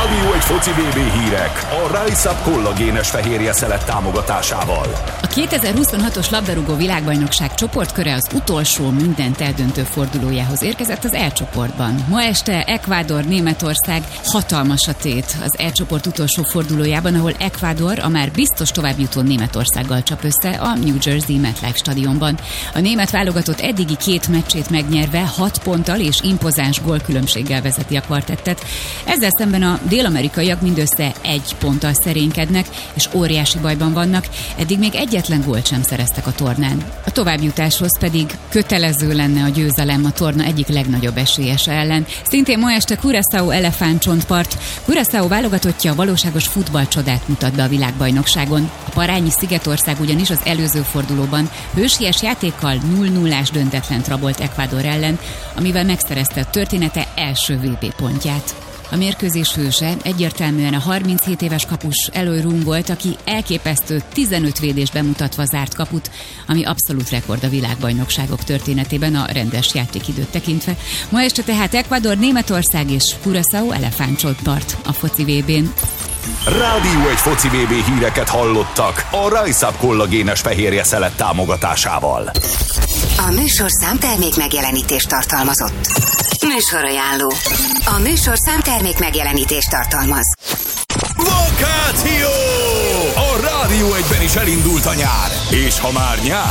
Rádió egy foci BB hírek a Rise Up kollagénes fehérje szelet támogatásával. A 2026-os labdarúgó világbajnokság csoportköre az utolsó mindent eldöntő fordulójához érkezett az E csoportban. Ma este Ecuador, Németország, hatalmas a tét az E csoport utolsó fordulójában, ahol Ecuador a már biztos továbbjutó Németországgal csap össze a New Jersey MetLife stadionban. A német válogatott eddigi 2 meccsét megnyerve 6 ponttal és impozáns gólkülönbséggel vezeti a kvartettet. Ezzel szemben a dél-amerikaiak mindössze 1 ponttal szerénykednek, és óriási bajban vannak, eddig még egyetlen gólt sem szereztek a tornán. A továbbjutáshoz pedig kötelező lenne a győzelem a torna egyik legnagyobb esélyese ellen. Szintén ma este Curaçao elefántcsontpart. Curaçao válogatottja valóságos futballcsodát mutat be a világbajnokságon. A parányi szigetország ugyanis az előző fordulóban hősies játékkal 0-0-ás döntetlent rabolt Ecuador ellen, amivel megszerezte a története első VB pontját. A mérkőzés hőse egyértelműen a 37 éves kapus Eloy Room volt, aki elképesztő 15 védést bemutatva zárt kaput, ami abszolút rekord a világbajnokságok történetében a rendes játékidőt tekintve. Ma este tehát Ecuador, Németország és Curaçao elefántcsontpart a foci VB-n. Rádió egy foci BB híreket hallottak a Rise Up kollagénes fehérje szelet támogatásával. A műsorszám termék megjelenítést tartalmazott. Műsorajánló. A műsorszám termék megjelenítést tartalmaz. Vakáció! A Rádió egyben is elindult a nyár. És ha már nyár,